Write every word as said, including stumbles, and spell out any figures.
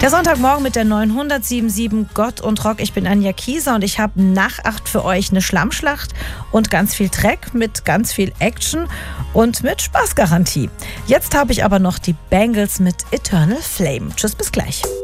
Der Sonntagmorgen mit der neunhundertsiebenundsiebzig Gott und Rock. Ich bin Anja Kieser und ich habe nach acht für euch eine Schlammschlacht und ganz viel Dreck mit ganz viel Action und mit Spaßgarantie. Jetzt habe ich aber noch die Bangles mit Eternal Flame. Tschüss, bis gleich.